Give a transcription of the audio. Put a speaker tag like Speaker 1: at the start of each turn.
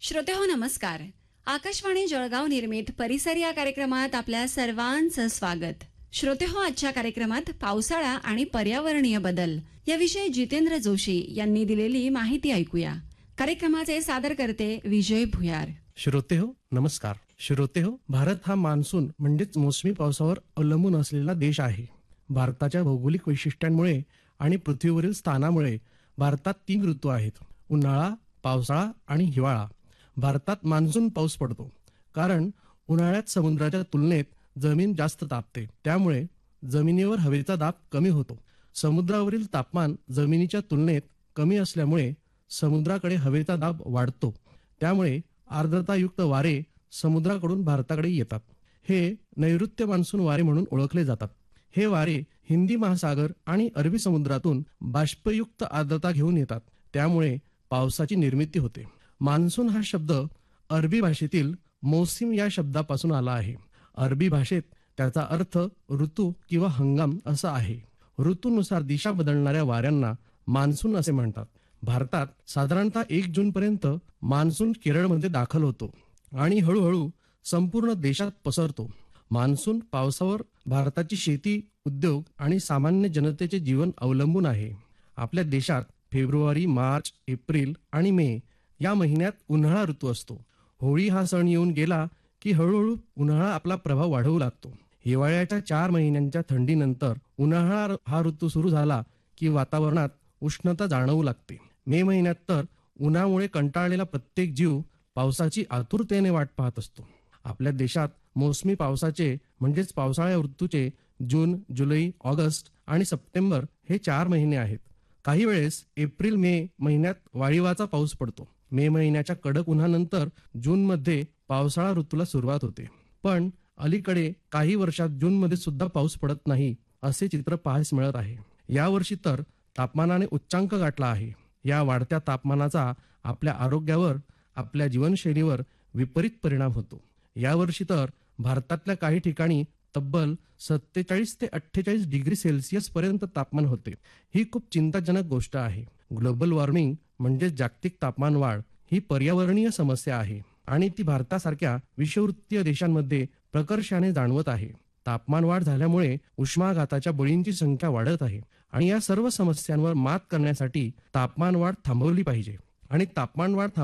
Speaker 1: श्रोतेहो नमस्कार. आकाशवाणी जळगाव निर्मित परिसर या कार्यक्रमात आपल्या सर्वांचं स्वागत. श्रोतेहो, आजच्या कार्यक्रमात पावसाळा आणि पर्यावरणीय बदल याविषयी जितेंद्र जोशी यांनी दिलेली माहिती ऐकूया. कार्यक्रमाचे सादर करते विजय भुयार.
Speaker 2: श्रोतेहो नमस्कार. श्रोतेहो, भारत हा मान्सून म्हणजेच मोसमी पावसावर अवलंबून असलेला देश आहे. भारताच्या भौगोलिक वैशिष्ट्यांमुळे आणि पृथ्वीवरील स्थानामुळे भारतात 3 ऋतू आहेत: उन्हाळा, पावसाळा आणि हिवाळा. भारतात मान्सून पाऊस पडतो कारण उन्हाळ्यात समुद्राच्या तुलनेत जमीन जास्त तापते, त्यामुळे जमिनीवर हवेचा दाब कमी होतो. समुद्रावरील तापमान जमिनीच्या तुलनेत कमी असल्यामुळे समुद्राकडे हवेचा दाब वाढतो, त्यामुळे आर्द्रतायुक्त वारे समुद्राकडून भारताकडे येतात. हे नैऋत्य मान्सून वारे म्हणून ओळखले जातात. हे वारे हिंदी महासागर आणि अरबी समुद्रातून बाष्पयुक्त आर्द्रता घेऊन येतात, त्यामुळे पावसाची निर्मिती होते. मान्सून हा शब्द अरबी भाषेतील मौसिम या शब्दापासून आला आहे. अरबी भाषेत त्याचा अर्थ ऋतू किंवा हंगाम असा आहे. ऋतूनुसार दिशा बदलणाऱ्या वाऱ्यांना मान्सून असे म्हणतात. भारतात साधारणतः 1 जूनपर्यंत मान्सून केरळमध्ये दाखल होतो आणि हळूहळू संपूर्ण देशात पसरतो. मान्सून पावसावर भारताची शेती, उद्योग आणि सामान्य जनतेचे जीवन अवलंबून आहे. आपल्या देशात फेब्रुवारी, मार्च, एप्रिल आणि मे या महिन्यात उन्हाळा ऋतू असतो. होळी हा सण येऊन गेला की हळूहळू उन्हाळा आपला प्रभाव वाढवू लागतो. हिवाळ्याच्या 4 महिन्यांच्या थंडीनंतर उन्हाळा हा ऋतू सुरू झाला की वातावरणात उष्णता जाणवू लागते. मे महिन्यात तर उन्हामुळे कंटाळलेला प्रत्येक जीव पावसाची आतुरतेने वाट पाहत असतो. आपल्या देशात मोसमी पावसाचे म्हणजेच पावसाळ्या ऋतूचे जून, जुलै, ऑगस्ट आणि सप्टेंबर हे 4 महिने आहेत. काही वेळेस एप्रिल मे महिन्यात वाळीवाचा पाऊस पडतो. मे महिन्याच्या कडक उन्हानंतर जूनमध्ये पावसाळा ऋतूला सुरुवात होते. पण अलीकडे काही वर्षात जूनमध्ये सुद्धा पाऊस पडत नाही असे चित्र पाहायला मिळत आहे. यावर्षी तर तापमानाने उच्चांक गाठला आहे. या वाढत्या तापमानाचा आपल्या आरोग्यावर, आपल्या जीवनशैलीवर विपरीत परिणाम होतो. यावर्षी तर भारतातल्या काही ठिकाणी तब्बल 47 ते 48 डिग्री सेल्सिअस पर्यंत तापमान होते. ही खूप चिंताजनक गोष्ट आहे. ग्लोबल वॉर्मिंग म्हणजे जागतिक तापमान वाढ ही पर्यावरणीय समस्या आहे आणि ती भारतासारख्या विषुववृत्तीय देशांमध्ये प्रकर्षाने जाणवत आहे. तापमान वाढ झाल्यामुळे उष्माघाताच्या बळींची संख्या वाढत आहे आणि या सर्व समस्यांवर मात करण्यासाठी तापमान वाढ थांबवली पाहिजे आणि तापमान वाढ